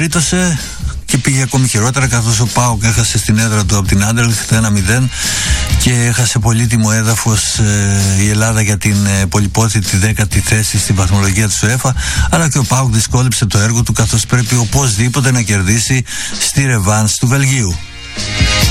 τρίτωσε και πήγε ακόμη χειρότερα, καθώς ο ΠΑΟΚ έχασε στην έδρα του από την Άντερλεχτ 1-0 και έχασε πολύτιμο έδαφος η Ελλάδα για την πολυπόθητη 10η θέση στη βαθμολογία της UEFA, αλλά και ο ΠΑΟΚ δυσκόλεψε το έργο του, καθώς πρέπει οπωσδήποτε να κερδίσει στη ρεβάνς του Βελγίου.